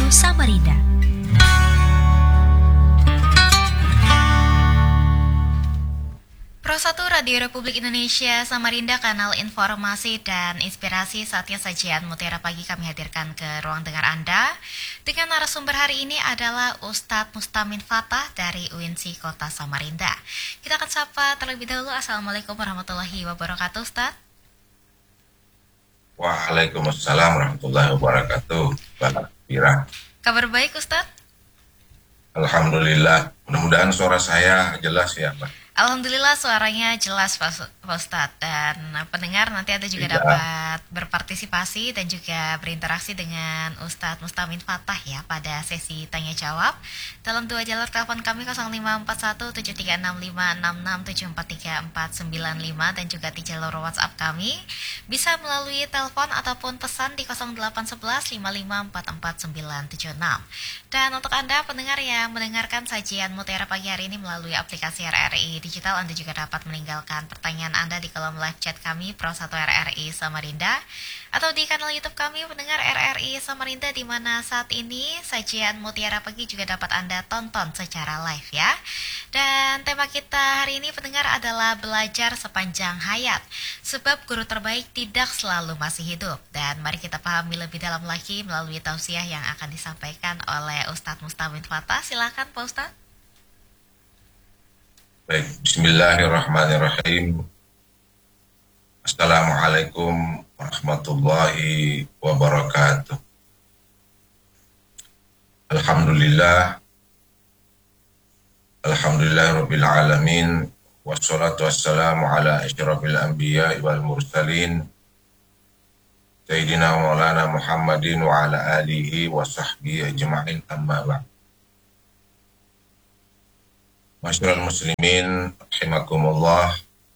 Samarinda. Pro 1 Radio Republik Indonesia Samarinda, kanal informasi dan inspirasi. Saatnya sajian Mutiara Pagi kami hadirkan ke ruang dengar Anda. Dengan narasumber hari ini adalah Ustadz Mustamin Fatah dari UINSI Kota Samarinda. Kita akan sapa terlebih dahulu. Assalamualaikum warahmatullahi wabarakatuh, Ustadz. Waalaikumsalam warahmatullahi wabarakatuh. Bapak Fira. Kabar baik, Ustadz? Alhamdulillah. Mudah-mudahan suara saya jelas ya, Pak. Alhamdulillah suaranya jelas, Pak Ustadz. Dan pendengar nanti Anda juga dapat berpartisipasi dan juga berinteraksi dengan Ustadz Mustamin Fatah ya pada sesi tanya jawab dalam dua jalur telepon kami 0541736566743495 dan juga di jalur WhatsApp kami bisa melalui telepon ataupun pesan di 0811554496. Dan untuk Anda pendengar yang mendengarkan sajian Mutiara Pagi hari ini melalui aplikasi RRI Digital, Anda juga dapat meninggalkan pertanyaan Anda di kolom live chat kami Pro 1 RRI Samarinda atau di kanal YouTube kami pendengar RRI Samarinda, di mana saat ini sajian Mutiara Pagi juga dapat Anda tonton secara live ya. Dan tema kita hari ini pendengar adalah belajar sepanjang hayat, sebab guru terbaik tidak selalu masih hidup. Dan mari kita pahami lebih dalam lagi melalui tausiah yang akan disampaikan oleh Ustadz Mustamin Fatah. Silakan Pak Ustadz. Baik, bismillahirrahmanirrahim. Assalamualaikum warahmatullahi wabarakatuh. Alhamdulillah. Alhamdulillahirabbil alamin. Wassalatu wassalamu ala asyrafil anbiya'i wal mursalin. Sayyidina Maulana Muhammadin wa ala alihi wa sahbihi ajma'in, amma ba'd. Masyarul muslimin, rahimakumullah.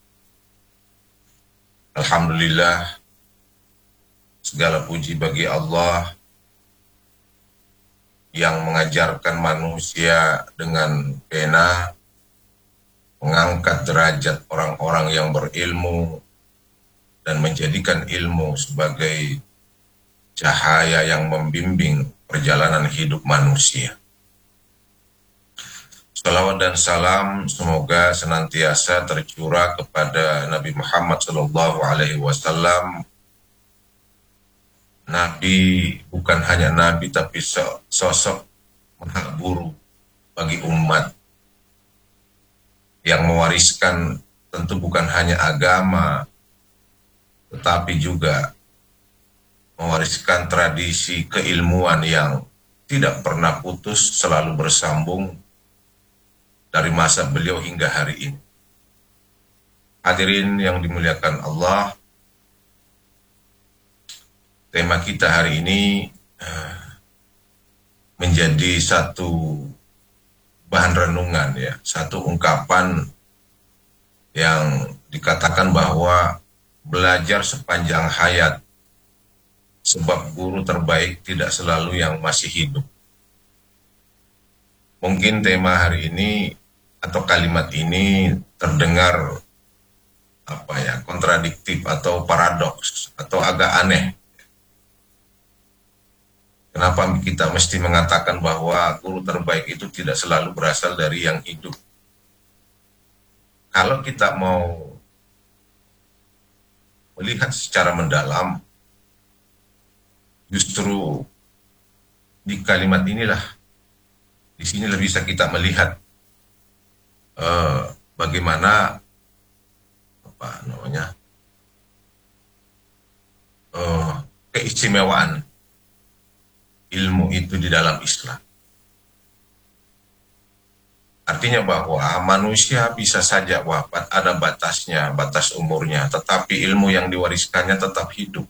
Alhamdulillah, segala puji bagi Allah yang mengajarkan manusia dengan pena, mengangkat derajat orang-orang yang berilmu, dan menjadikan ilmu sebagai cahaya yang membimbing perjalanan hidup manusia. Salawat dan salam semoga senantiasa tercurah kepada Nabi Muhammad SAW. Nabi bukan hanya Nabi, tapi sosok penghibur bagi umat yang mewariskan tentu bukan hanya agama, tetapi juga mewariskan tradisi keilmuan yang tidak pernah putus, selalu bersambung dari masa beliau hingga hari ini. Hadirin yang dimuliakan Allah, tema kita hari ini menjadi satu bahan renungan ya, satu ungkapan yang dikatakan bahwa belajar sepanjang hayat, sebab guru terbaik tidak selalu yang masih hidup. Mungkin tema hari ini atau kalimat ini terdengar kontradiktif atau paradoks atau agak aneh. Kenapa kita mesti mengatakan bahwa guru terbaik itu tidak selalu berasal dari yang hidup? Kalau kita mau melihat secara mendalam, justru di kalimat inilah, di sini bisa kita melihat bagaimana keistimewaan ilmu itu di dalam Islam. Artinya bahwa manusia bisa saja wafat, ada batasnya, batas umurnya, tetapi ilmu yang diwariskannya tetap hidup.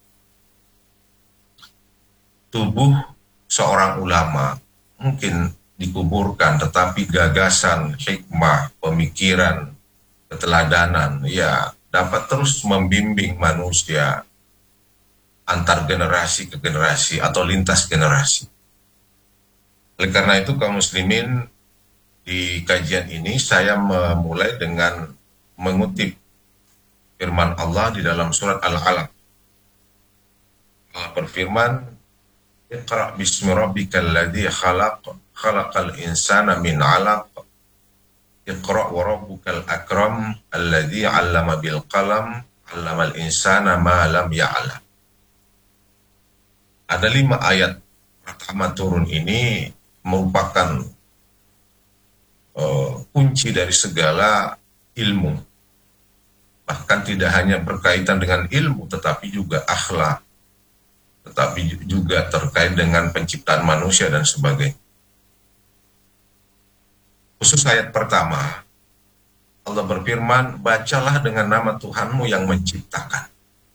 Tubuh seorang ulama mungkin dikuburkan, tetapi gagasan, hikmah, pemikiran, keteladanan, ya dapat terus membimbing manusia antar generasi ke generasi atau lintas generasi. Oleh karena itu kaum muslimin, di kajian ini saya memulai dengan mengutip firman Allah di dalam surat Al-Alaq. Allah berfirman, Iqra bismi rabbikal ladzi khalaq, khalaqal insana min 'alaq. Iqra wa rabbukal akram alladzi 'allama bil qalam, 'allamal insana ma lam ya'lam. Ada 5 ayat pertama turun ini merupakan kunci dari segala ilmu. Bahkan tidak hanya berkaitan dengan ilmu, tetapi juga akhlak, tetapi juga terkait dengan penciptaan manusia dan sebagainya. Khusus ayat pertama, Allah berfirman, bacalah dengan nama Tuhanmu yang menciptakan.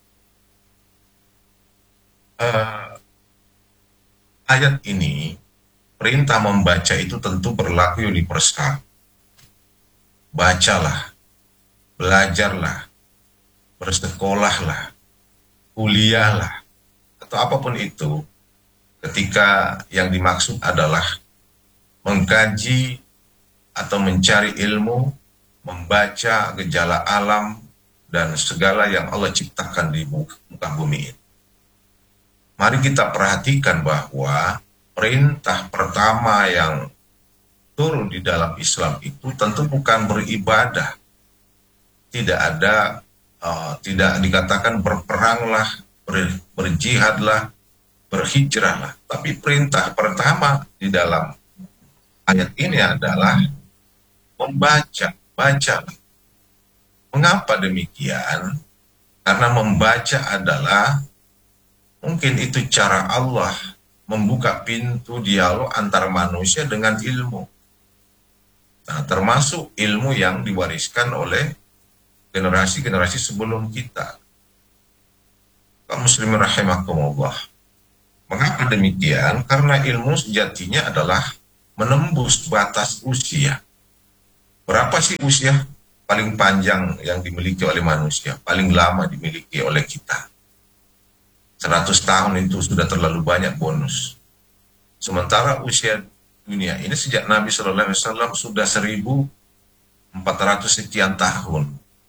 Ayat ini, perintah membaca itu tentu berlaku universal. Bacalah, belajarlah, bersekolahlah, kuliahlah, atau apapun itu, ketika yang dimaksud adalah mengkaji atau mencari ilmu, membaca gejala alam, dan segala yang Allah ciptakan di muka bumi ini. Mari kita perhatikan bahwa perintah pertama yang turun di dalam Islam itu tentu bukan beribadah. Tidak ada, tidak dikatakan berperanglah, berjihadlah, berhijrahlah. Tapi perintah pertama di dalam ayat ini adalah membaca, bacalah. Mengapa demikian? Karena membaca adalah mungkin itu cara Allah membuka pintu dialog antara manusia dengan ilmu. Nah, termasuk ilmu yang diwariskan oleh generasi-generasi sebelum kita. Kaum muslimin rahimakumullah. Mengapa demikian? Karena ilmu sejatinya adalah menembus batas usia. Berapa sih usia paling panjang yang dimiliki oleh manusia? Paling lama dimiliki oleh kita. 100 tahun itu sudah terlalu banyak bonus. Sementara usia dunia ini sejak Nabi SAW sudah 1400 sekian tahun.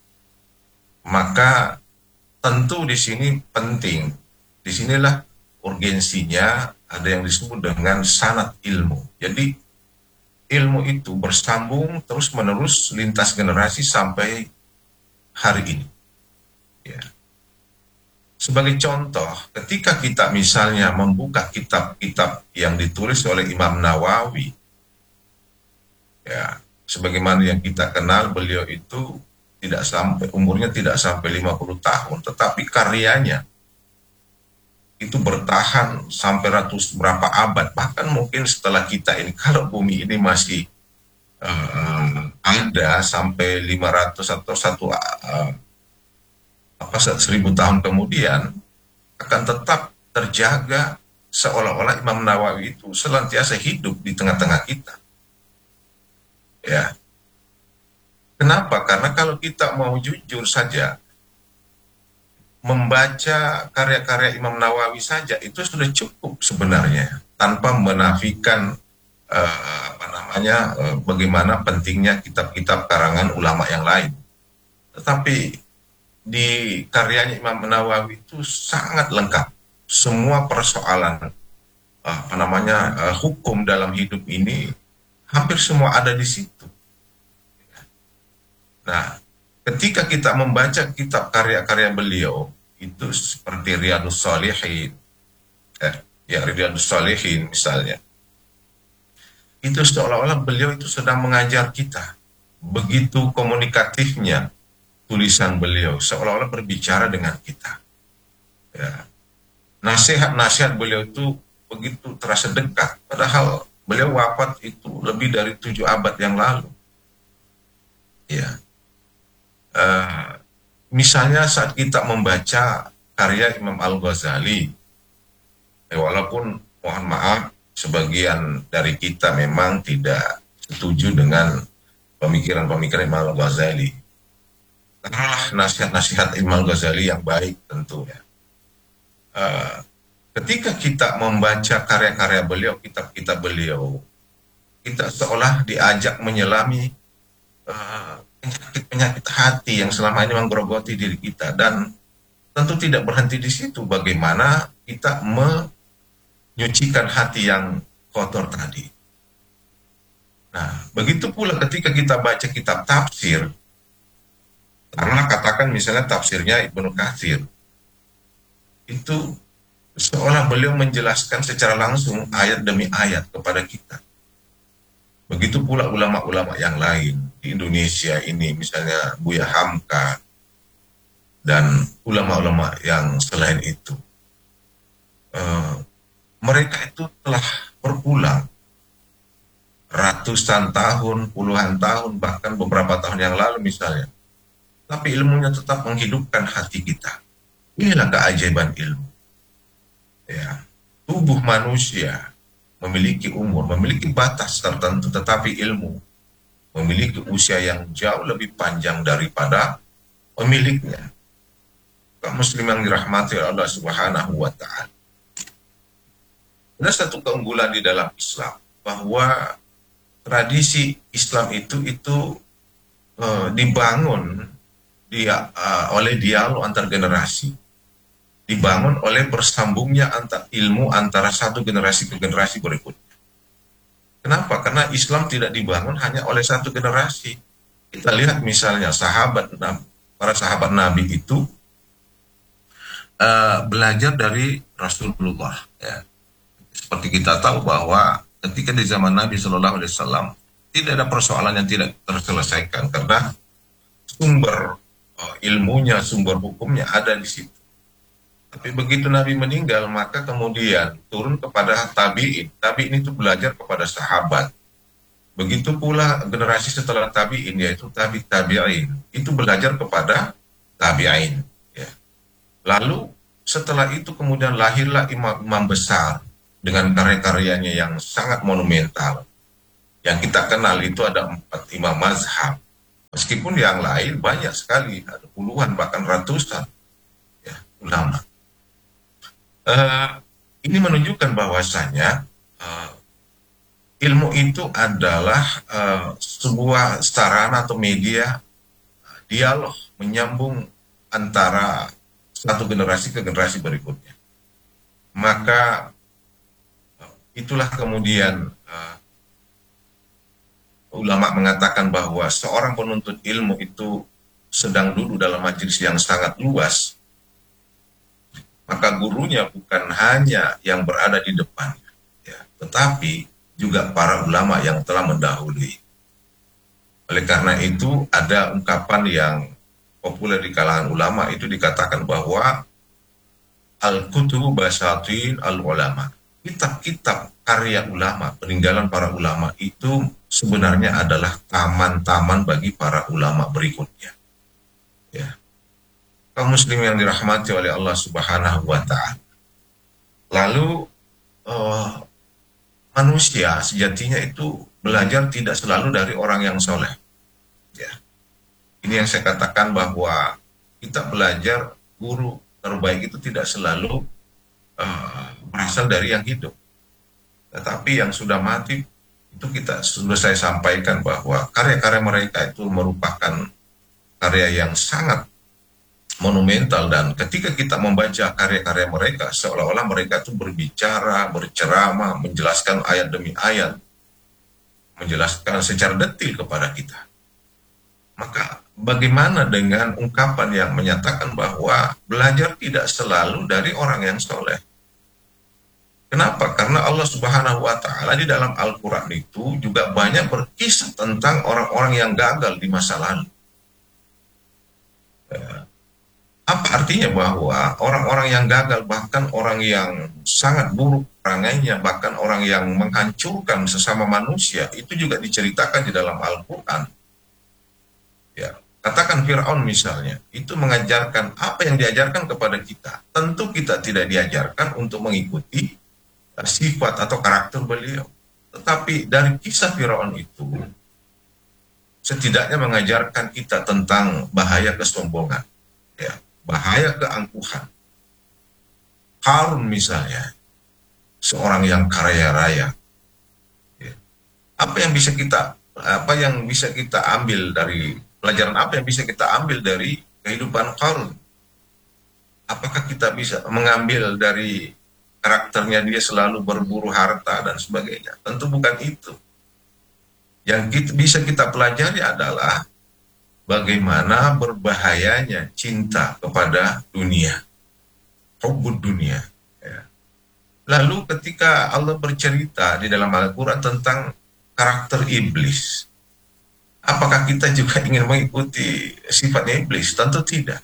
Maka tentu di sini penting. Disinilah urgensinya ada yang disebut dengan sanad ilmu. Jadi ilmu itu bersambung terus menerus lintas generasi sampai hari ini. Ya. Sebagai contoh, ketika kita misalnya membuka kitab-kitab yang ditulis oleh Imam Nawawi, ya, sebagaimana yang kita kenal, beliau itu umurnya tidak sampai 50 tahun, tetapi karyanya itu bertahan sampai berapa abad, bahkan mungkin setelah kita ini, kalau bumi ini masih ada sampai 500 atau 1000 tahun kemudian akan tetap terjaga seolah-olah Imam Nawawi itu senantiasa hidup di tengah-tengah kita. Ya. Kenapa? Karena kalau kita mau jujur saja, membaca karya-karya Imam Nawawi saja itu sudah cukup sebenarnya, tanpa menafikan bagaimana pentingnya kitab-kitab karangan ulama yang lain. Tetapi di karyanya Imam Nawawi itu sangat lengkap. Semua persoalan hukum dalam hidup ini hampir semua ada di situ. Nah, ketika kita membaca kitab karya-karya beliau itu seperti Riyadhus Shalihin, Riyadhus Shalihin misalnya, itu seolah-olah beliau itu sedang mengajar kita. Begitu komunikatifnya tulisan beliau, seolah-olah berbicara dengan kita. Ya. Nasihat-nasihat beliau itu begitu terasa dekat, padahal beliau wafat itu lebih dari 7 abad yang lalu. Ya. Misalnya saat kita membaca karya Imam Al-Ghazali, walaupun mohon maaf, sebagian dari kita memang tidak setuju dengan pemikiran-pemikiran Imam Al-Ghazali. Nasihat-nasihat Imam Ghazali yang baik tentunya. Ketika kita membaca karya-karya beliau, kitab-kitab beliau, kita seolah diajak menyelami penyakit-penyakit hati yang selama ini menggerogoti diri kita, dan tentu tidak berhenti di situ. Bagaimana kita nyucikan hati yang kotor tadi. Nah, begitu pula ketika kita baca kitab tafsir, karena katakan misalnya tafsirnya Ibnu Katsir, itu seolah beliau menjelaskan secara langsung ayat demi ayat kepada kita. Begitu pula ulama-ulama yang lain di Indonesia ini, misalnya Buya Hamka dan ulama-ulama yang selain itu. Mereka itu telah berulang ratusan tahun, puluhan tahun, bahkan beberapa tahun yang lalu misalnya. Tapi ilmunya tetap menghidupkan hati kita. Inilah keajaiban ilmu. Ya, tubuh manusia memiliki umur, memiliki batas tertentu, tetapi ilmu memiliki usia yang jauh lebih panjang daripada pemiliknya. Kaum muslim yang dirahmati oleh Allah Subhanahu wa taala. Ada satu keunggulan di dalam Islam bahwa tradisi Islam itu dibangun oleh dialog antar generasi, dibangun oleh bersambungnya ilmu antara satu generasi ke generasi berikutnya. Kenapa? Karena Islam tidak dibangun hanya oleh satu generasi. Kita lihat misalnya para sahabat Nabi itu belajar dari Rasulullah. Ya. Seperti kita tahu bahwa ketika di zaman Nabi Shallallahu Alaihi Wasallam tidak ada persoalan yang tidak terselesaikan karena sumber ilmunya, sumber hukumnya ada di situ. Tapi begitu Nabi meninggal, maka kemudian turun kepada tabi'in. Tabi'in itu belajar kepada sahabat. Begitu pula generasi setelah tabi'in, yaitu tabi'in, itu belajar kepada tabi'in. Ya. Lalu setelah itu kemudian lahirlah imam besar dengan karya-karyanya yang sangat monumental. Yang kita kenal itu ada 4 imam mazhab. Meskipun yang lain banyak sekali, ada puluhan bahkan ratusan ya, ulama. Ini menunjukkan bahwasanya ilmu itu adalah sebuah sarana atau media dialog menyambung antara satu generasi ke generasi berikutnya. Maka itulah kemudian ulama mengatakan bahwa seorang penuntut ilmu itu sedang duduk dalam majelis yang sangat luas. Maka gurunya bukan hanya yang berada di depannya, ya, tetapi juga para ulama yang telah mendahului. Oleh karena itu ada ungkapan yang populer di kalangan ulama itu dikatakan bahwa al-kutubu basatin al-ulama. Kitab-kitab karya ulama, peninggalan para ulama itu sebenarnya adalah taman-taman bagi para ulama berikutnya. Ya. Kaum muslim yang dirahmati oleh Allah Subhanahu wa taala. Lalu manusia sejatinya itu belajar tidak selalu dari orang yang soleh. Ya. Ini yang saya katakan bahwa kita belajar guru terbaik itu tidak selalu berasal dari yang hidup. Tetapi yang sudah mati itu sudah saya sampaikan bahwa karya-karya mereka itu merupakan karya yang sangat monumental, dan ketika kita membaca karya-karya mereka seolah-olah mereka itu berbicara, berceramah, menjelaskan ayat demi ayat, menjelaskan secara detil kepada kita. Maka bagaimana dengan ungkapan yang menyatakan bahwa belajar tidak selalu dari orang yang soleh? Kenapa? Karena Allah Subhanahu wa taala di dalam Al-Qur'an itu juga banyak berkisah tentang orang-orang yang gagal di masa lalu. Apa artinya bahwa orang-orang yang gagal, bahkan orang yang sangat buruk perangainya, bahkan orang yang menghancurkan sesama manusia, itu juga diceritakan di dalam Al-Qur'an. Ya, katakan Fir'aun misalnya, itu mengajarkan apa yang diajarkan kepada kita. Tentu kita tidak diajarkan untuk mengikuti sifat atau karakter beliau. Tetapi dari kisah Firaun itu setidaknya mengajarkan kita tentang bahaya kesombongan, ya, bahaya keangkuhan. Qarun misalnya, seorang yang kaya raya. Ya. Apa yang bisa kita ambil dari pelajaran, apa yang bisa kita ambil dari kehidupan Qarun? Apakah kita bisa mengambil dari karakternya dia selalu berburu harta dan sebagainya. Tentu bukan itu. Yang bisa kita pelajari adalah bagaimana berbahayanya cinta kepada dunia, hubbud dunia. Ya. Lalu ketika Allah bercerita di dalam Al-Quran tentang karakter iblis, apakah kita juga ingin mengikuti sifatnya iblis? Tentu tidak.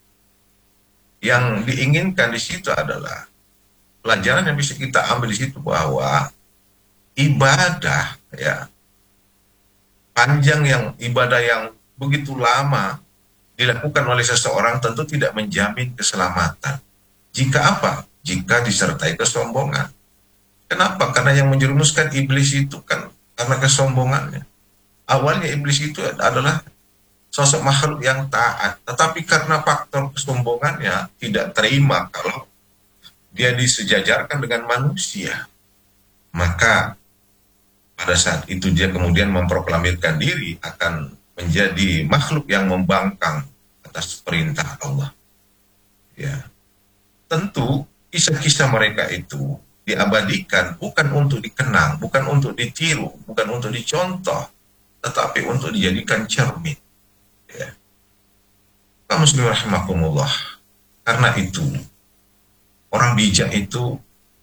Yang diinginkan di situ adalah pelajaran yang bisa kita ambil di situ bahwa ibadah, ya, panjang ibadah yang begitu lama dilakukan oleh seseorang tentu tidak menjamin keselamatan. Jika apa? Jika disertai kesombongan. Kenapa? Karena yang menjerumuskan iblis itu kan karena kesombongannya. Awalnya iblis itu adalah sosok makhluk yang taat, tetapi karena faktor kesombongannya tidak terima kalau dia disejajarkan dengan manusia. Maka pada saat itu dia kemudian memproklamirkan diri akan menjadi makhluk yang membangkang atas perintah Allah. Ya. Tentu kisah-kisah mereka itu diabadikan bukan untuk dikenang, bukan untuk ditiru, bukan untuk dicontoh, tetapi untuk dijadikan cermin. Ya. Kaum muslimin rahimakumullah. Karena itu orang bijak itu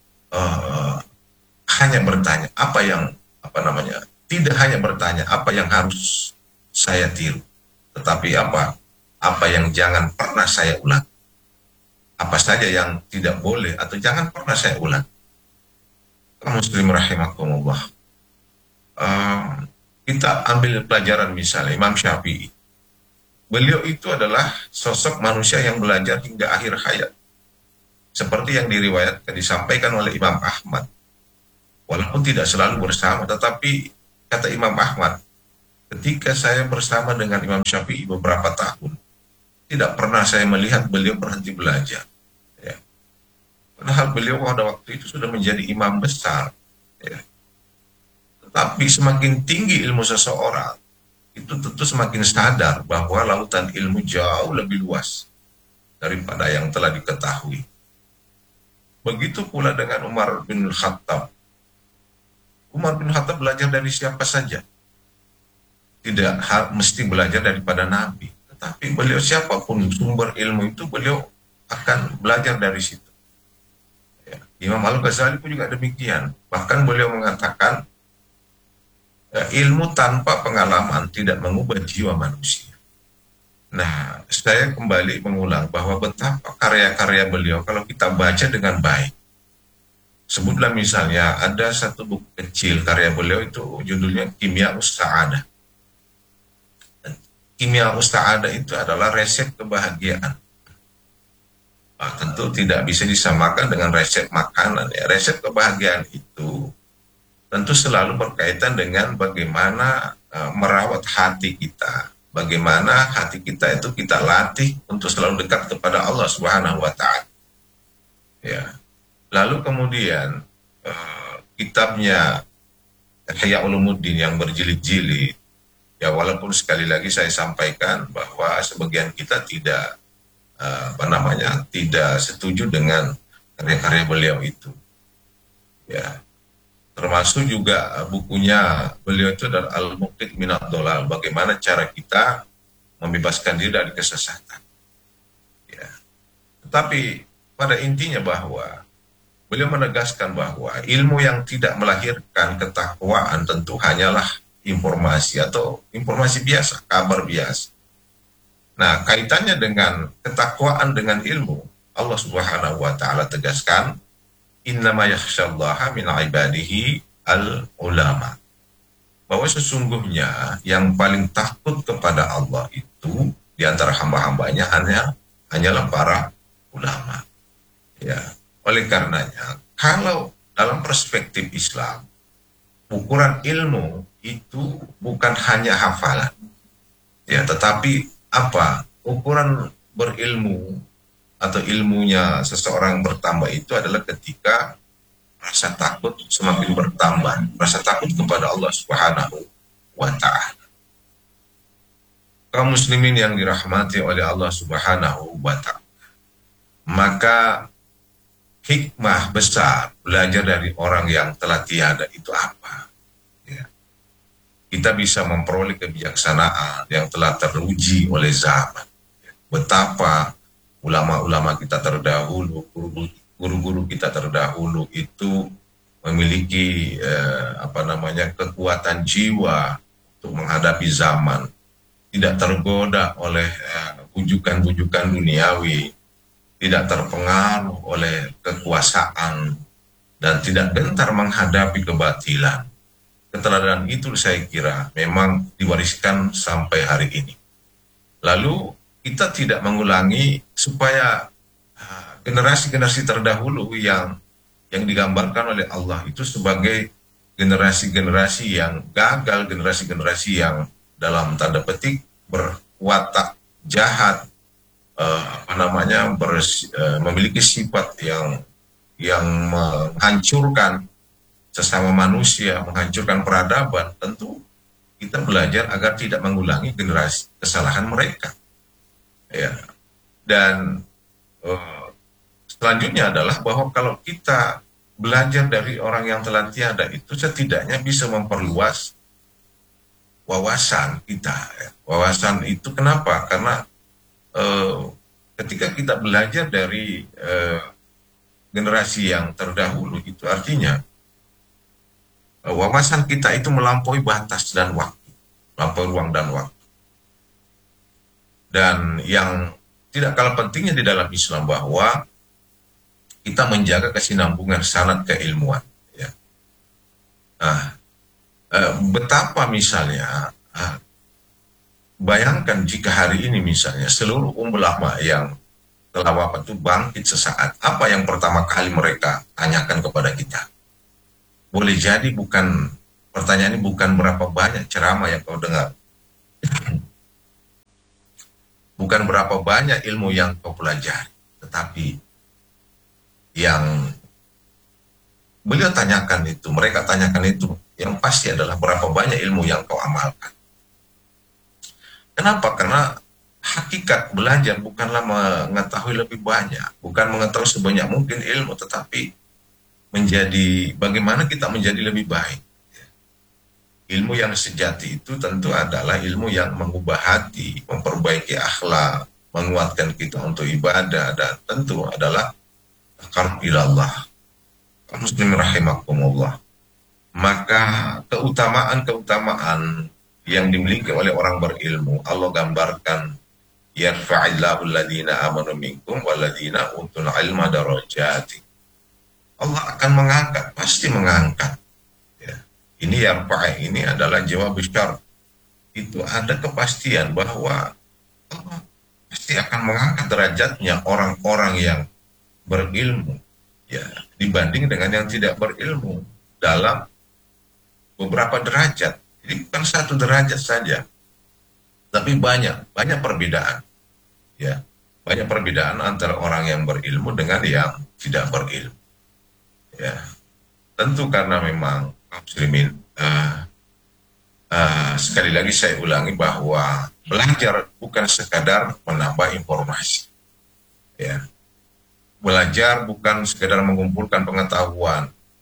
hanya bertanya tidak hanya bertanya apa yang harus saya tiru, tetapi apa yang jangan pernah saya ulang, apa saja yang tidak boleh atau jangan pernah saya ulang. Kaum muslimin rahimakumullah. Kita ambil pelajaran misalnya Imam Syafi'i. Beliau itu adalah sosok manusia yang belajar hingga akhir hayat. Seperti yang diriwayatkan, disampaikan oleh Imam Ahmad. Walaupun tidak selalu bersama, tetapi kata Imam Ahmad, ketika saya bersama dengan Imam Syafi'i beberapa tahun, tidak pernah saya melihat beliau berhenti belajar. Ya. Padahal beliau pada waktu itu sudah menjadi imam besar. Ya. Tetapi semakin tinggi ilmu seseorang, itu tentu semakin sadar bahwa lautan ilmu jauh lebih luas daripada yang telah diketahui. Begitu pula dengan Umar bin Khattab. Umar bin Khattab belajar dari siapa saja. Tidak mesti belajar daripada Nabi. Tetapi beliau siapapun sumber ilmu itu, beliau akan belajar dari situ. Ya. Imam Al-Ghazali pun juga demikian. Bahkan beliau mengatakan, ilmu tanpa pengalaman tidak mengubah jiwa manusia. Nah, saya kembali mengulang bahwa betapa karya-karya beliau kalau kita baca dengan baik. Sebutlah misalnya ada satu buku kecil karya beliau itu judulnya Kimia Sa'adah. Kimia Sa'adah itu adalah resep kebahagiaan. Nah, tentu tidak bisa disamakan dengan resep makanan. Ya. Resep kebahagiaan itu tentu selalu berkaitan dengan bagaimana merawat hati kita. Bagaimana hati kita itu kita latih untuk selalu dekat kepada Allah Subhanahu wa Ta'ala. Ya. Lalu kemudian kitabnya Ihya Ulumuddin yang berjilid-jilid, ya walaupun sekali lagi saya sampaikan bahwa sebagian kita tidak tidak setuju dengan karya-karya beliau itu. Ya. Termasuk juga bukunya beliau itu adalah Al-Muqid Minad Dolal, bagaimana cara kita membebaskan diri dari kesesatan. Ya. Tetapi pada intinya bahwa beliau menegaskan bahwa ilmu yang tidak melahirkan ketakwaan tentu hanyalah informasi atau informasi biasa, kabar biasa. Nah, kaitannya dengan ketakwaan dengan ilmu, Allah Subhanahu wa Ta'ala tegaskan, innama yakhsyallaha min ibadihi al-ulama. Bahwa sesungguhnya yang paling takut kepada Allah itu di antara hamba-hambanya hanyalah para ulama. Ya, oleh karenanya kalau dalam perspektif Islam ukuran ilmu itu bukan hanya hafalan. Ya, tetapi apa? Ukuran berilmu atau ilmunya seseorang bertambah itu adalah ketika rasa takut semakin bertambah, rasa takut kepada Allah Subhanahu wa Ta'ala. Kaum muslimin yang dirahmati oleh Allah Subhanahu wa Ta'ala, maka hikmah besar belajar dari orang yang telah tiada itu apa? Ya. Kita bisa memperoleh kebijaksanaan yang telah teruji oleh zaman. Betapa ulama-ulama kita terdahulu, guru-guru kita terdahulu itu memiliki kekuatan jiwa untuk menghadapi zaman, tidak tergoda oleh bujukan-bujukan duniawi, tidak terpengaruh oleh kekuasaan, dan tidak gentar menghadapi kebatilan. Keteladanan itu saya kira memang diwariskan sampai hari ini. Lalu kita tidak mengulangi supaya generasi-generasi terdahulu yang digambarkan oleh Allah itu sebagai generasi-generasi yang gagal, generasi-generasi yang dalam tanda petik berwatak jahat, memiliki sifat yang menghancurkan sesama manusia, menghancurkan peradaban. Tentu kita belajar agar tidak mengulangi generasi kesalahan mereka. Ya. Dan selanjutnya adalah bahwa kalau kita belajar dari orang yang telah tiada itu setidaknya bisa memperluas wawasan kita. Ya. Wawasan itu kenapa? Karena ketika kita belajar dari generasi yang terdahulu itu artinya wawasan kita itu melampaui batas dan waktu, melampaui ruang dan waktu. Dan yang tidak kalah pentingnya di dalam Islam bahwa kita menjaga kesinambungan sanad keilmuan. Ya. Betapa misalnya, bayangkan jika hari ini misalnya seluruh ulama yang telah wafat itu bangkit sesaat, apa yang pertama kali mereka tanyakan kepada kita? Boleh jadi pertanyaannya bukan berapa banyak ceramah yang kau dengar, bukan berapa banyak ilmu yang kau pelajari, tetapi yang beliau tanyakan itu, mereka tanyakan itu, yang pasti adalah berapa banyak ilmu yang kau amalkan. Kenapa? Karena hakikat belajar bukanlah mengetahui lebih banyak, bukan mengetahui sebanyak mungkin ilmu, tetapi bagaimana kita menjadi lebih baik. Ilmu yang sejati itu tentu adalah ilmu yang mengubah hati, memperbaiki akhlak, menguatkan kita untuk ibadah, dan tentu adalah taqarrub ila Allah. Muslimin rahimakumullah. Maka keutamaan-keutamaan yang dimiliki oleh orang berilmu, Allah gambarkan yarfa'illahu alladhina amanu minkum walladhina utul ilma darajati. Allah akan mengangkat, pasti mengangkat. Ya. Ini yarfa' ini adalah jawab syarat. Itu ada kepastian bahwa Allah pasti akan mengangkat derajatnya orang-orang yang berilmu, ya, dibanding dengan yang tidak berilmu dalam beberapa derajat. Jadi bukan satu derajat saja, tapi banyak perbedaan, ya, banyak perbedaan antara orang yang berilmu dengan yang tidak berilmu, ya. Tentu karena memang muslimin, sekali lagi saya ulangi bahwa belajar bukan sekadar menambah informasi, ya. Belajar bukan sekedar mengumpulkan pengetahuan.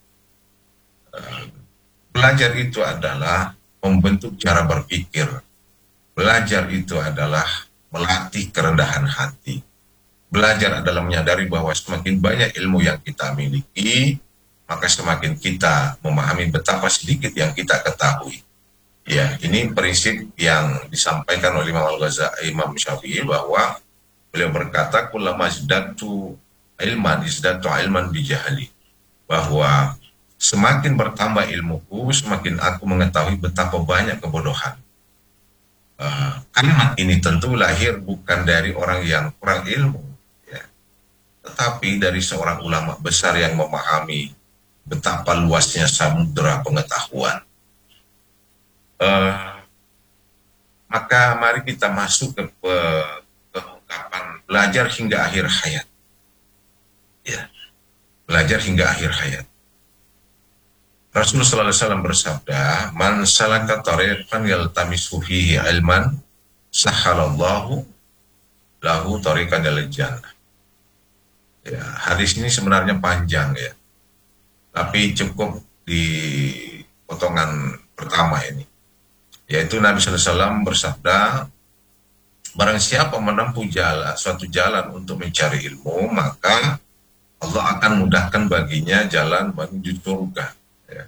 Belajar itu adalah membentuk cara berpikir. Belajar itu adalah melatih kerendahan hati. Belajar adalah menyadari bahwa semakin banyak ilmu yang kita miliki, maka semakin kita memahami betapa sedikit yang kita ketahui. Ya, ini prinsip yang disampaikan oleh Imam Syafi'i bahwa beliau berkata, kullama zdadtu ilman bijahli, bahwa semakin bertambah ilmuku, semakin aku mengetahui betapa banyak kebodohan. Kalimat ini tentu lahir bukan dari orang yang kurang ilmu, ya, tetapi dari seorang ulama besar yang memahami betapa luasnya samudera pengetahuan. Maka mari kita masuk ke ungkapan belajar hingga akhir hayat. Ya, belajar hingga akhir hayat. Rasulullah sallallahu alaihi wasallam bersabda, "Man salaka tariqan yaltamisu fihi ilman, sahhalallahu lahu tariqan ilal jannah." Ya, hadis ini sebenarnya panjang ya, tapi cukup di potongan pertama ini, yaitu Nabi SAW bersabda, barang siapa menempuh suatu jalan untuk mencari ilmu, maka Allah akan mudahkan baginya jalan menuju surga. Ya.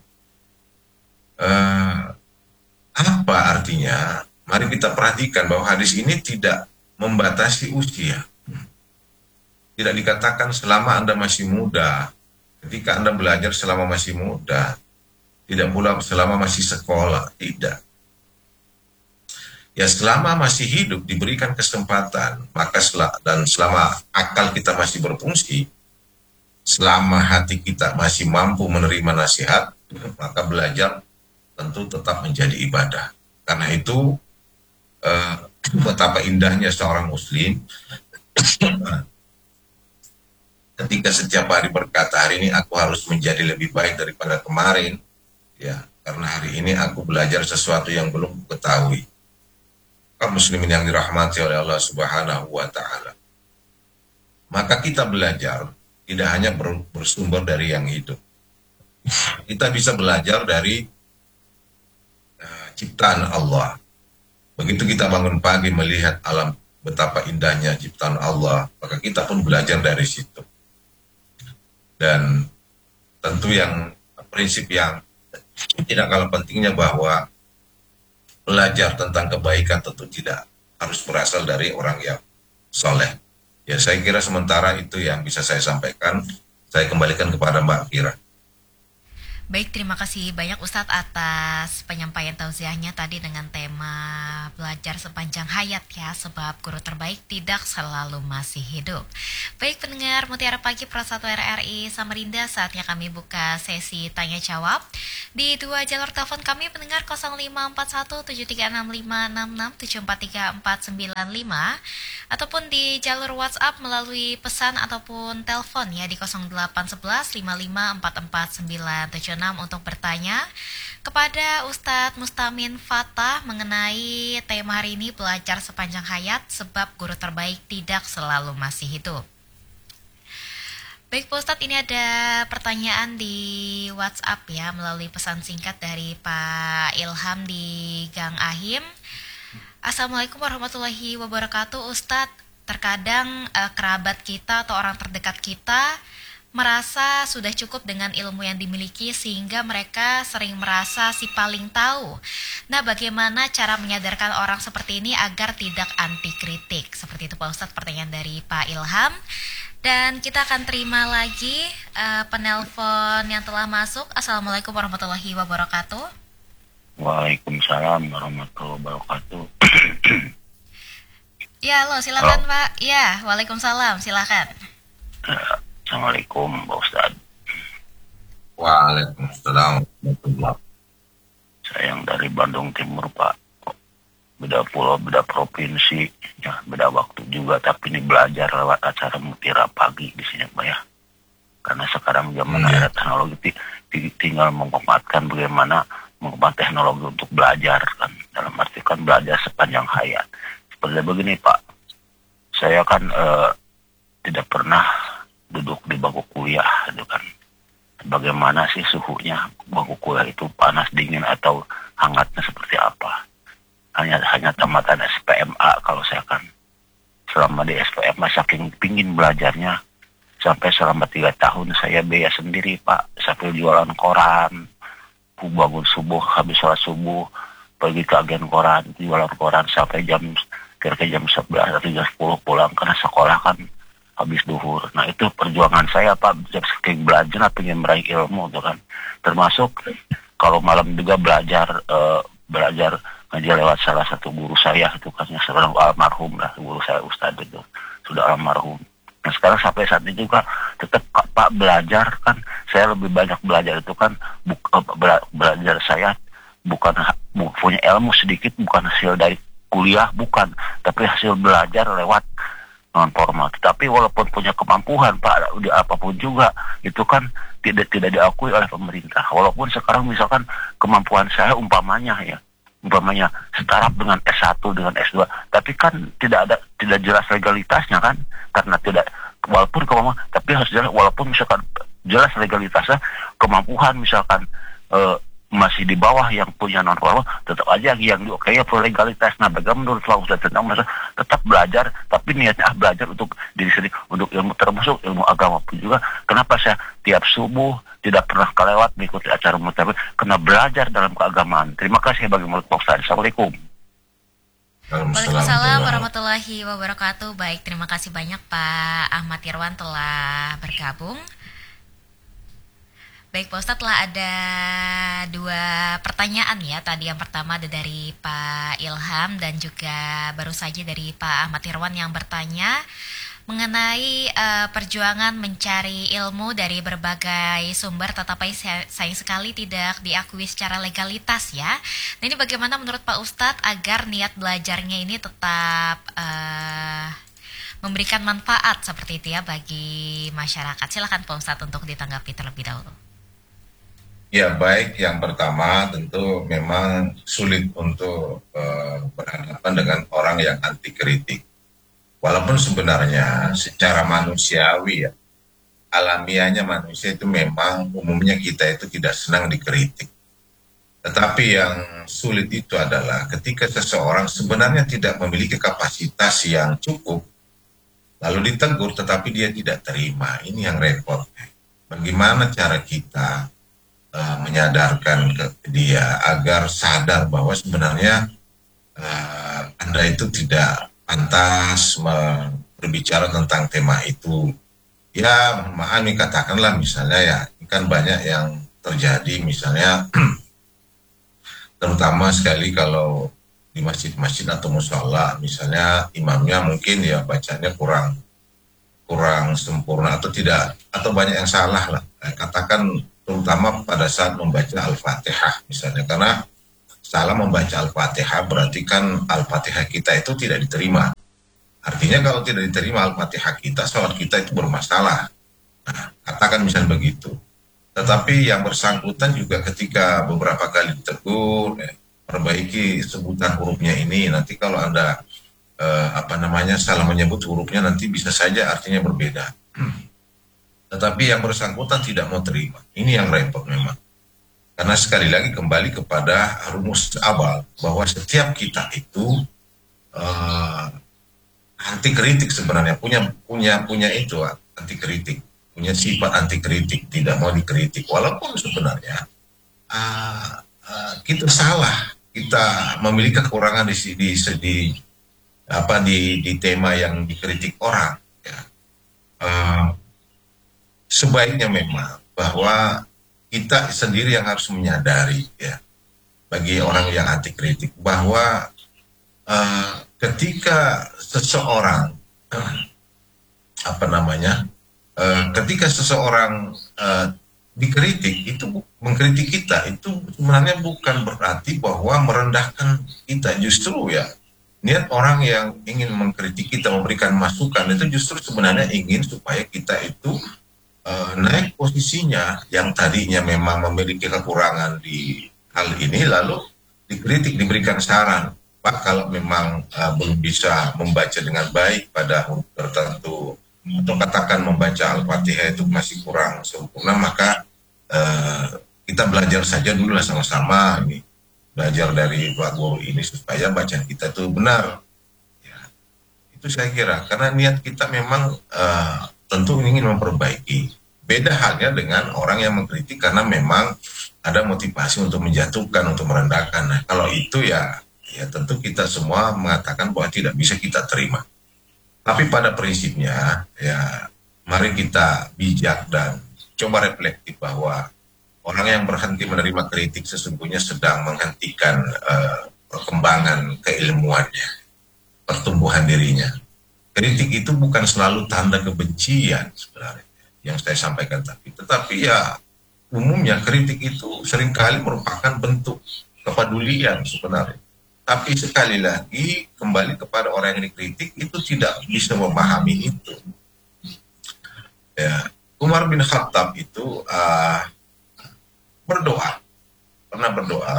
Apa artinya? Mari kita perhatikan bahwa hadis ini tidak membatasi usia. Tidak dikatakan selama Anda masih muda, ketika Anda belajar selama masih muda, tidak pula selama masih sekolah, tidak. Ya selama masih hidup diberikan kesempatan, maka dan selama akal kita masih berfungsi, selama hati kita masih mampu menerima nasihat, maka belajar tentu tetap menjadi ibadah. Karena itu betapa indahnya seorang muslim ketika setiap hari berkata, hari ini aku harus menjadi lebih baik daripada kemarin, ya, karena hari ini aku belajar sesuatu yang belum ketahui. Kaum muslimin yang dirahmati oleh Allah Subhanahu wa Ta'ala. Maka kita belajar tidak hanya bersumber dari yang hidup. Kita bisa belajar dari ciptaan Allah. Begitu kita bangun pagi melihat alam betapa indahnya ciptaan Allah, maka kita pun belajar dari situ. Dan tentu yang prinsip yang tidak kalah pentingnya bahwa belajar tentang kebaikan tentu tidak harus berasal dari orang yang soleh. Ya, saya kira sementara itu yang bisa saya sampaikan. Saya kembalikan kepada Mbak Kira. Baik, terima kasih banyak Ustadz atas penyampaian tausiahnya tadi dengan tema belajar sepanjang hayat ya, sebab guru terbaik tidak selalu masih hidup. Baik pendengar Mutiara Pagi Pro 1 RRI Samarinda, saatnya kami buka sesi tanya jawab. Di dua jalur telepon kami pendengar 0541736566743495 ataupun di jalur WhatsApp melalui pesan ataupun telepon ya di 0811554497 untuk bertanya kepada Ustadz Mustamin Fatah mengenai tema hari ini belajar sepanjang hayat sebab guru terbaik tidak selalu masih hidup. Baik Pak Ustadz, ini ada pertanyaan di WhatsApp ya melalui pesan singkat dari Pak Ilham di Gang Ahim. Assalamualaikum warahmatullahi wabarakatuh Ustadz. Terkadang kerabat kita atau orang terdekat kita merasa sudah cukup dengan ilmu yang dimiliki sehingga mereka sering merasa si paling tahu. Nah, bagaimana cara menyadarkan orang seperti ini agar tidak anti kritik? Seperti itu Pak Ustadz, pertanyaan dari Pak Ilham. Dan kita akan terima lagi penelpon yang telah masuk. Assalamualaikum warahmatullahi wabarakatuh. Waalaikumsalam warahmatullahi wabarakatuh. Ya, halo, silakan Pak. Ya, waalaikumsalam, silakan. Assalamualaikum Pak Ustadz. Waalaikumsalam. Saya yang dari Bandung Timur Pak. Beda pulau, beda provinsi, ya beda waktu juga. Tapi ini belajar lewat acara Mutiara Pagi di sini Pak ya. Karena sekarang zaman ada teknologi, tinggal memanfaatkan bagaimana menggunakan teknologi untuk belajar kan. Dalam arti kan belajar sepanjang hayat. Seperti begini Pak. Saya kan tidak pernah duduk di bangku kuliah gitu kan. Bagaimana sih suhunya bangku kuliah itu, panas, dingin atau hangatnya seperti apa? Hanya tamatan SPMA kalau saya kan. Selama di SPMA saking pingin belajarnya sampai selama 3 tahun saya biaya sendiri Pak, sambil jualan koran. Bangun subuh, habis sholat subuh pergi ke agen koran, jualan koran sampai kira-kira jam 11 atau jam 10 pulang karena sekolah kan habis duhur. Nah itu perjuangan saya Pak, saking belajar, pengen meraih ilmu tuh kan. Termasuk kalau malam juga belajar ngaji lewat salah satu guru saya itu kan, yang seorang almarhum lah, guru saya Ustadz itu sudah almarhum. Nah sekarang sampai saat ini juga tetap Pak belajar kan, saya lebih banyak belajar itu kan belajar saya bukan punya ilmu sedikit, bukan hasil dari kuliah, bukan, tapi hasil belajar lewat non formal. Tapi walaupun punya kemampuan Pak, apapun juga itu kan tidak diakui oleh pemerintah. Walaupun sekarang misalkan kemampuan saya umpamanya setaraf dengan S1 dengan S2, tapi kan tidak jelas legalitasnya kan, karena tidak walaupun tapi harus jelas, walaupun misalkan jelas legalitasnya, kemampuan misalkan masih di bawah yang punya non formal, tetap aja yang ya pro legalitas. Nah, bagaimana menurut Pak Ustadz tentang masa tetap belajar, tapi niatnya belajar untuk diri sendiri, untuk ilmu, termasuk ilmu agama pun juga. Kenapa saya tiap subuh tidak pernah kelewat mengikuti acara mutabik, karena belajar dalam keagamaan. Terima kasih bagi menurut Pak Ustadz. Assalamualaikum. Waalaikumsalam warahmatullahi wabarakatuh. Baik, terima kasih banyak Pak Ahmad Irwan telah bergabung. Baik Pak Ustadz, telah ada 2 pertanyaan ya. Tadi yang pertama ada dari Pak Ilham dan juga baru saja dari Pak Ahmad Irwan yang bertanya mengenai perjuangan mencari ilmu dari berbagai sumber, tetapi sayang sekali tidak diakui secara legalitas ya. Nah, ini bagaimana menurut Pak Ustadz agar niat belajarnya ini tetap memberikan manfaat seperti itu ya bagi masyarakat? Silakan Pak Ustadz untuk ditanggapi terlebih dahulu. Ya, baik, yang pertama tentu memang sulit untuk berhadapan dengan orang yang anti kritik. Walaupun sebenarnya secara manusiawi ya, alamiahnya manusia itu memang umumnya kita itu tidak senang dikritik. Tetapi yang sulit itu adalah ketika seseorang sebenarnya tidak memiliki kapasitas yang cukup, lalu ditegur tetapi dia tidak terima. Ini yang repot. Bagaimana cara kita menyadarkan ke dia agar sadar bahwa sebenarnya Anda itu tidak pantas berbicara tentang tema itu. Ya, maaf nih, katakanlah misalnya ya, kan banyak yang terjadi misalnya terutama sekali kalau di masjid-masjid atau mushola misalnya imamnya mungkin ya bacanya kurang sempurna atau tidak, atau banyak yang salah lah. Katakan terutama pada saat membaca Al-Fatihah misalnya, karena salah membaca Al-Fatihah berarti kan Al-Fatihah kita itu tidak diterima. Artinya kalau tidak diterima Al-Fatihah kita, sholat kita itu bermasalah. Nah, katakan misalnya begitu. Tetapi yang bersangkutan juga ketika beberapa kali ditegur, perbaiki sebutan hurufnya ini, nanti kalau Anda salah menyebut hurufnya nanti bisa saja artinya berbeda. Tetapi yang bersangkutan tidak mau terima. Ini yang repot memang. Karena sekali lagi kembali kepada rumus awal bahwa setiap kita itu anti kritik sebenarnya, punya itu anti kritik, punya sifat anti kritik, tidak mau dikritik. Walaupun sebenarnya kita salah, kita memiliki kekurangan di tema yang dikritik orang. Ya. Sebaiknya memang bahwa kita sendiri yang harus menyadari ya, bagi orang yang anti kritik bahwa ketika seseorang ketika seseorang dikritik, itu mengkritik kita itu sebenarnya bukan berarti bahwa merendahkan kita. Justru ya, niat orang yang ingin mengkritik kita, memberikan masukan itu justru sebenarnya ingin supaya kita itu naik posisinya yang tadinya memang memiliki kekurangan di hal ini, lalu dikritik, diberikan saran. Pak, kalau memang belum bisa membaca dengan baik pada huruf tertentu, atau katakan membaca Al-Fatihah itu masih kurang sempurna, maka kita belajar saja dulu lah sama-sama ini. Belajar dari Pak Guru ini supaya bacaan kita itu benar. Ya, itu saya kira, karena niat kita memang tentu ingin memperbaiki. Beda halnya dengan orang yang mengkritik karena memang ada motivasi untuk menjatuhkan, untuk merendahkan. Nah, kalau itu ya tentu kita semua mengatakan bahwa tidak bisa kita terima. Tapi pada prinsipnya ya, mari kita bijak dan coba reflektif bahwa orang yang berhenti menerima kritik sesungguhnya sedang menghentikan perkembangan keilmuannya, pertumbuhan dirinya. Kritik itu bukan selalu tanda kebencian sebenarnya yang saya sampaikan tetapi ya umumnya kritik itu seringkali merupakan bentuk kepedulian sebenarnya. Tapi sekali lagi kembali kepada orang yang dikritik itu tidak bisa memahami itu. Ya, Umar bin Khattab itu pernah berdoa,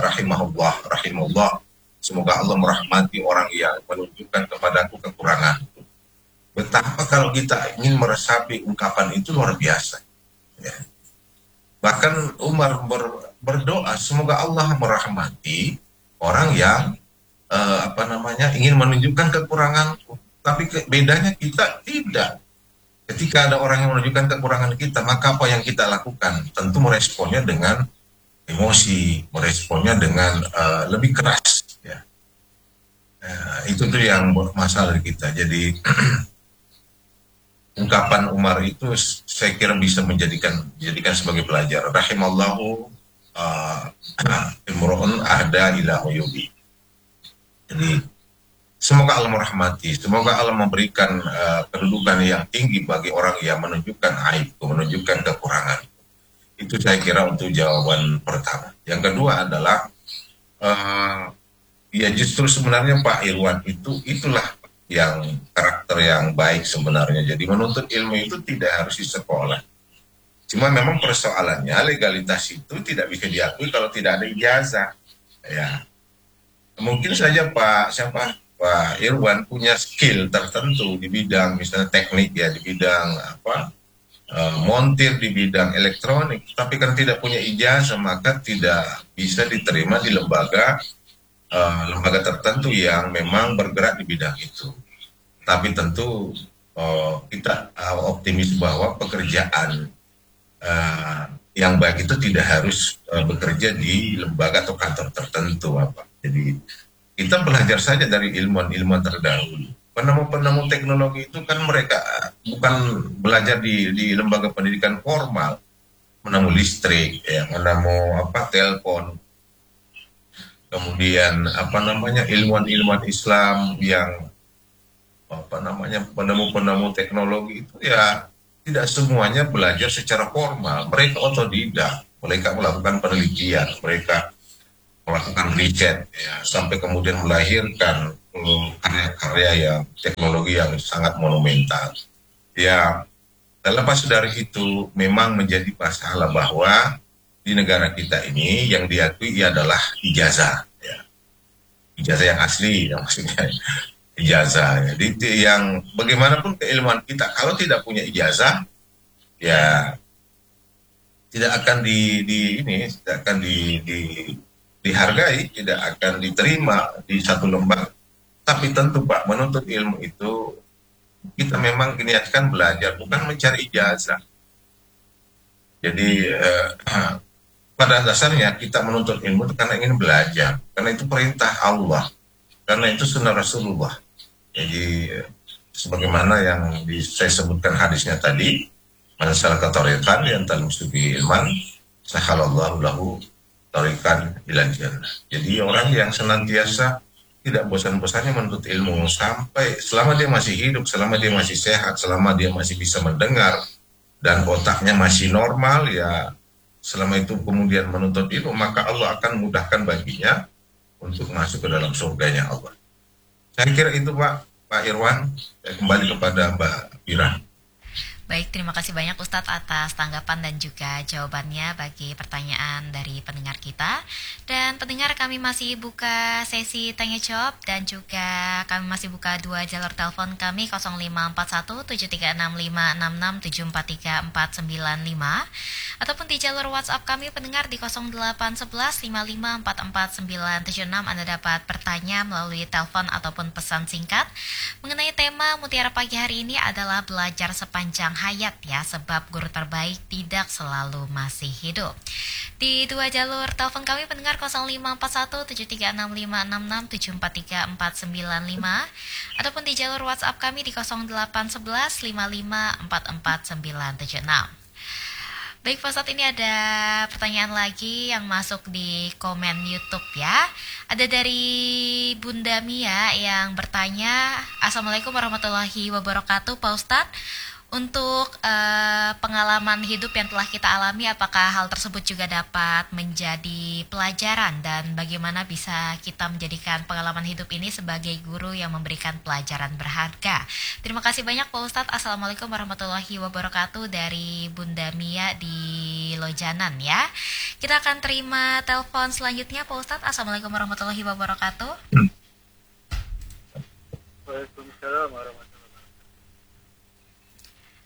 rahimahullah, semoga Allah merahmati orang yang menunjukkan kepadaku kekurangan. Betapa kalau kita ingin meresapi ungkapan itu luar biasa. Ya. Bahkan Umar berdoa semoga Allah merahmati orang yang ingin menunjukkan kekuranganku. Tapi bedanya kita tidak. Ketika ada orang yang menunjukkan kekurangan kita, maka apa yang kita lakukan? Tentu meresponnya dengan emosi, meresponnya dengan lebih keras. Ya. Itu tuh yang masalah kita. Jadi ungkapan Umar itu saya kira bisa dijadikan sebagai pelajar. Rahimallahu imro'un ahda ila uyubi. Jadi semoga Allah merahmati, semoga Allah memberikan kedudukan yang tinggi bagi orang yang menunjukkan aib, menunjukkan kekurangan. Itu saya kira untuk jawaban pertama. Yang kedua adalah ya justru sebenarnya Pak Irwan itulah yang karakter yang baik sebenarnya. Jadi menuntut ilmu itu tidak harus di sekolah. Cuma memang persoalannya legalitas itu tidak bisa diakui kalau tidak ada ijazah. Ya. Mungkin saja Pak Irwan punya skill tertentu di bidang misalnya teknik ya, di bidang montir, di bidang elektronik, tapi kan tidak punya ijazah maka tidak bisa diterima di lembaga tertentu yang memang bergerak di bidang itu. Tapi tentu kita optimis bahwa pekerjaan yang baik itu tidak harus bekerja di lembaga atau kantor tertentu Jadi kita belajar saja dari ilmuwan-ilmuwan terdahulu. Penemu-penemu teknologi itu kan mereka bukan belajar di lembaga pendidikan formal, menemu listrik, ya, menemu telepon. Kemudian ilmuwan-ilmuwan Islam yang penemu-penemu teknologi itu ya tidak semuanya belajar secara formal. Mereka otodidak, mereka melakukan penelitian, mereka melakukan riset ya, sampai kemudian melahirkan karya-karya yang teknologi yang sangat monumental. Ya, terlepas dari itu memang menjadi masalah bahwa di negara kita ini yang diakui adalah ijazah. Ya. Ijazah yang asli, yang maksudnya ijazah. Jadi yang bagaimanapun keilmuan kita, kalau tidak punya ijazah, ya tidak akan dihargai, tidak akan diterima di satu lembaga. Tapi tentu Pak, menuntut ilmu itu kita memang niatkan belajar, bukan mencari ijazah. Jadi pada dasarnya kita menuntut ilmu itu karena ingin belajar, karena itu perintah Allah, karena itu sunnah Rasulullah. Jadi sebagaimana yang saya sebutkan hadisnya tadi, man salaka tariqan yantal musubi ilman sahalallahu lahu tariqan ilal jannah. Jadi orang yang senantiasa tidak bosan-bosannya menuntut ilmu sampai selama dia masih hidup, selama dia masih sehat, selama dia masih bisa mendengar dan otaknya masih normal, ya selama itu kemudian menuntut ilmu, maka Allah akan mudahkan baginya untuk masuk ke dalam surganya Allah. Saya kira itu Pak Irwan. Kembali kepada Mbak Ira. Baik, terima kasih banyak Ustadz atas tanggapan dan juga jawabannya bagi pertanyaan dari pendengar kita. Dan pendengar, kami masih buka sesi tanya jawab dan juga kami masih buka dua jalur telepon kami 0541 7365 495 ataupun di jalur WhatsApp kami pendengar di 0811 5544976. Anda dapat bertanya melalui telepon ataupun pesan singkat mengenai tema Mutiara Pagi hari ini adalah belajar sepanjang hayat ya, sebab guru terbaik tidak selalu masih hidup. Di dua jalur telepon kami pendengar 0541 7365 495 ataupun di jalur WhatsApp kami di 0811 5544976. Baik Pak Ustadz, ini ada pertanyaan lagi yang masuk di komen YouTube ya. Ada dari Bunda Mia yang bertanya, Assalamualaikum warahmatullahi wabarakatuh Pak Ustadz. Untuk pengalaman hidup yang telah kita alami, apakah hal tersebut juga dapat menjadi pelajaran dan bagaimana bisa kita menjadikan pengalaman hidup ini sebagai guru yang memberikan pelajaran berharga? Terima kasih banyak Pak Ustadz. Assalamualaikum warahmatullahi wabarakatuh dari Bunda Mia di Lojanan ya. Kita akan terima telepon selanjutnya Pak Ustadz. Assalamualaikum warahmatullahi wabarakatuh. Waalaikumsalam warahmatullahi wabarakatuh.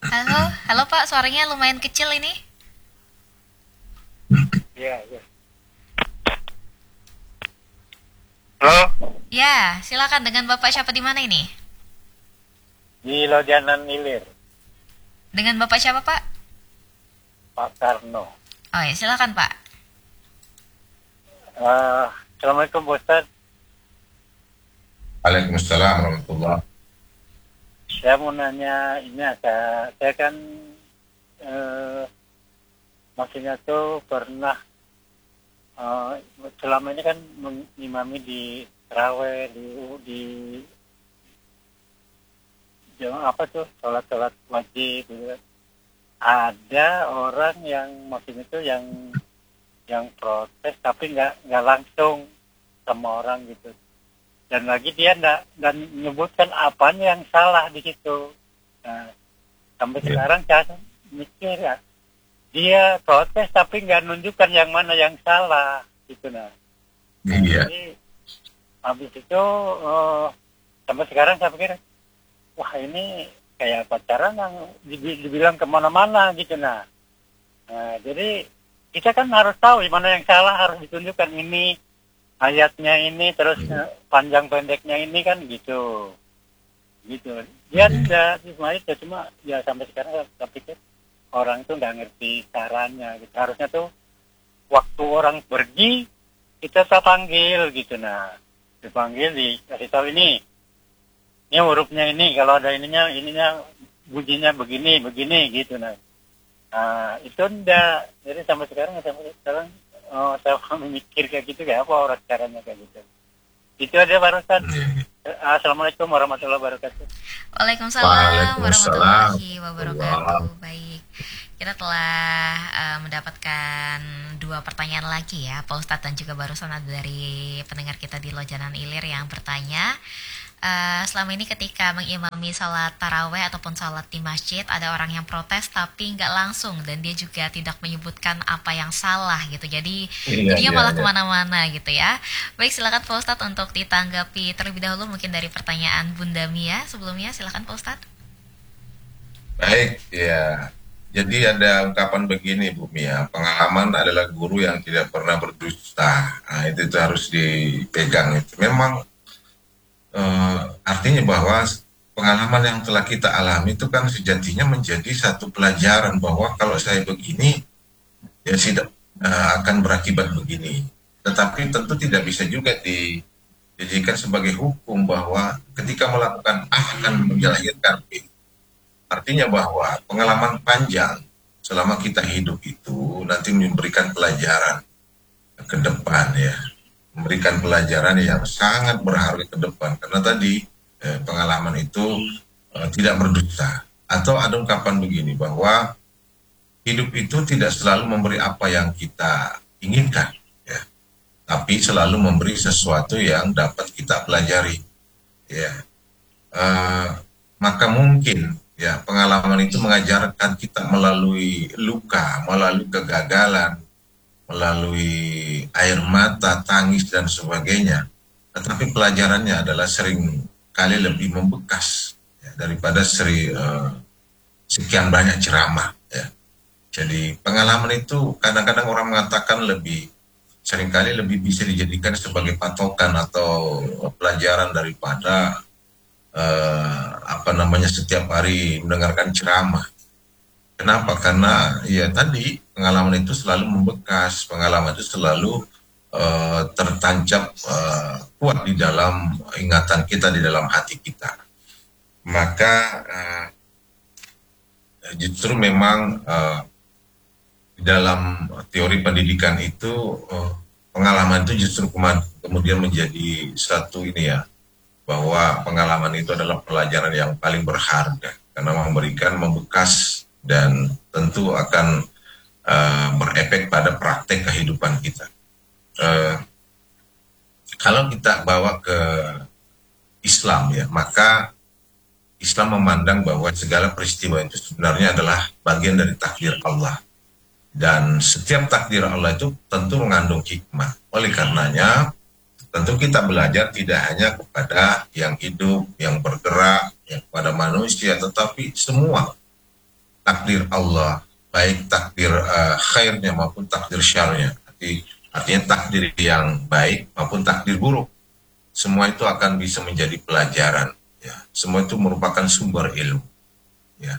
Halo, halo Pak, suaranya lumayan kecil ini. Iya, iya. Halo, Ya, silakan dengan Bapak siapa di mana ini? di Lojanan Ilir, Dengan Bapak siapa Pak? Pak Karno. Oh ya, silakan Pak. Assalamualaikum Pak Ustaz. Waalaikumsalam warahmatullahi. Saya mau nanya ini saya kan eh, maksudnya tuh pernah selama ini kan mengimami di terawih di apa tuh sholat wajib gitu kan. Ada orang yang maksudnya tuh yang protes tapi nggak langsung sama orang gitu, dan lagi dia nggak menyebutkan apanya yang salah di situ. Nah, sampai Ya. sekarang saya mikir ya, dia protes tapi nggak nunjukkan yang mana yang salah gitu. Nah, Iya. jadi habis itu sampai sekarang saya pikir, wah ini kayak pacaran yang dibilang kemana-mana gitu. Nah, jadi kita kan harus tahu mana yang salah, harus ditunjukkan ini ayatnya ini, terus panjang pendeknya ini kan gitu. Dia tidak cuma ya sampai sekarang saya pikir orang itu nggak ngerti caranya gitu. Harusnya tuh waktu orang pergi kita panggil gitu. Nah, dipanggil dikasih tahu ini hurufnya ini, kalau ada ininya bunyinya begini gitu. Nah, itu enggak. Jadi sampai sekarang saya memikir kayak gitu, kayak apa orang caranya kayak gitu. Itu aja barusan. Assalamualaikum warahmatullahi wabarakatuh. Waalaikumsalam Waalaikumsalam. warahmatullahi wabarakatuh. Baik, kita telah mendapatkan dua pertanyaan lagi ya, Pak Ustadz, dan juga barusan ada dari pendengar kita di Lojanan Ilir yang bertanya, selama ini ketika mengimami sholat taraweh ataupun sholat di masjid, ada orang yang protes tapi nggak langsung, dan dia juga tidak menyebutkan apa yang salah gitu. Jadi Iya, jadinya iya, malah iya. kemana-mana gitu ya. Baik, silakan Pak Ustadz untuk ditanggapi terlebih dahulu mungkin dari pertanyaan Bunda Mia sebelumnya. Silakan Pak Ustadz. Baik, ya. Jadi ada ungkapan begini, Bu Mia, pengalaman adalah guru yang tidak pernah berdusta. Nah, itu harus dipegang. Itu memang artinya bahwa pengalaman yang telah kita alami itu kan sejatinya menjadi satu pelajaran bahwa kalau saya begini, ya tidak akan berakibat begini. Tetapi tentu tidak bisa juga dijadikan sebagai hukum bahwa ketika melakukan A akan melahirkan B. Artinya bahwa pengalaman panjang selama kita hidup itu nanti memberikan pelajaran ke depan ya. Memberikan pelajaran yang sangat berharga ke depan. Karena tadi pengalaman itu tidak berdusta. Atau ada ungkapan begini bahwa hidup itu tidak selalu memberi apa yang kita inginkan. Ya. Tapi selalu memberi sesuatu yang dapat kita pelajari. Ya. Maka mungkin ya pengalaman itu mengajarkan kita melalui luka, melalui kegagalan, melalui air mata, tangis dan sebagainya. Tetapi pelajarannya adalah sering kali lebih membekas ya, daripada sekian banyak ceramah. Ya. Jadi pengalaman itu kadang-kadang orang mengatakan seringkali lebih bisa dijadikan sebagai patokan atau pelajaran daripada setiap hari mendengarkan ceramah. Kenapa? Karena ya tadi pengalaman itu selalu membekas, pengalaman itu selalu tertancap kuat di dalam ingatan kita, di dalam hati kita. Maka justru memang di dalam teori pendidikan itu pengalaman itu justru kemudian menjadi satu ini ya, bahwa pengalaman itu adalah pelajaran yang paling berharga karena memberikan membekas dan tentu akan berefek pada praktek kehidupan kita. Kalau kita bawa ke Islam ya, maka Islam memandang bahwa segala peristiwa itu sebenarnya adalah bagian dari takdir Allah. Dan setiap takdir Allah itu tentu mengandung hikmah. Oleh karenanya, tentu kita belajar tidak hanya kepada yang hidup, yang bergerak, yang kepada manusia, tetapi semua takdir Allah, baik takdir khairnya maupun takdir syarnya. Artinya takdir yang baik maupun takdir buruk, semua itu akan bisa menjadi pelajaran. Ya, semua itu merupakan sumber ilmu. Ya,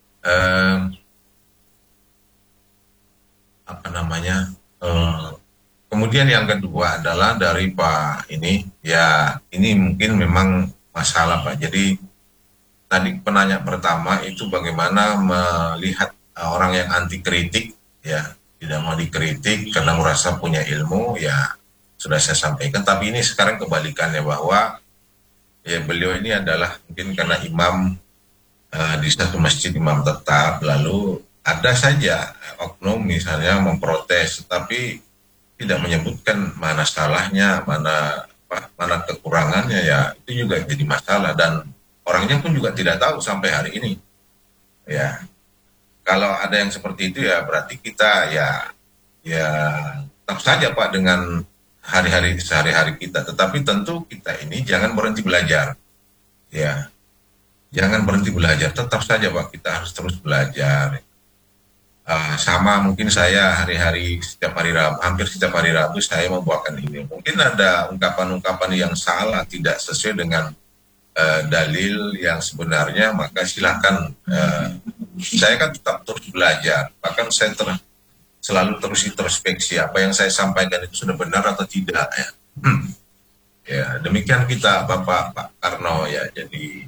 apa namanya? Kemudian yang kedua adalah dari Pak ini, ya ini mungkin memang masalah Pak. Jadi tadi penanya pertama itu bagaimana melihat orang yang anti kritik, ya tidak mau dikritik karena merasa punya ilmu, ya sudah saya sampaikan. Tapi ini sekarang kebalikannya, bahwa ya beliau ini adalah mungkin karena imam di satu masjid, imam tetap, lalu ada saja oknum misalnya memprotes, tapi tidak menyebutkan mana salahnya, mana kekurangannya, ya itu juga jadi masalah, dan orangnya pun juga tidak tahu sampai hari ini. Ya, kalau ada yang seperti itu ya berarti kita ya tetap saja Pak dengan sehari-hari kita, tetapi tentu kita ini jangan berhenti belajar. Ya, jangan berhenti belajar, tetap saja Pak kita harus terus belajar. Sama mungkin saya hari-hari hampir setiap hari Rabu saya membawakan ini. Mungkin ada ungkapan-ungkapan yang salah, tidak sesuai dengan dalil yang sebenarnya, maka silakan. Saya kan tetap terus belajar, bahkan saya selalu terus introspeksi apa yang saya sampaikan itu sudah benar atau tidak. Ya, ya demikian kita Pak Karno ya. Jadi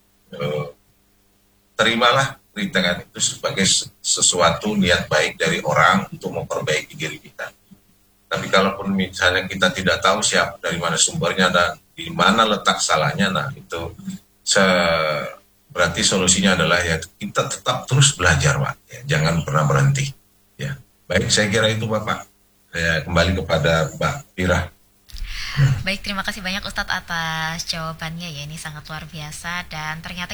terimalah kritikan itu sebagai sesuatu niat baik dari orang untuk memperbaiki diri kita. Tapi kalaupun misalnya kita tidak tahu siapa, dari mana sumbernya dan di mana letak salahnya, nah itu berarti solusinya adalah ya kita tetap terus belajar Pak, ya, jangan pernah berhenti. Ya, baik, saya kira itu Bapak. Saya kembali kepada Mbak Pira. Baik, terima kasih banyak Ustadz atas jawabannya ya, ini sangat luar biasa dan ternyata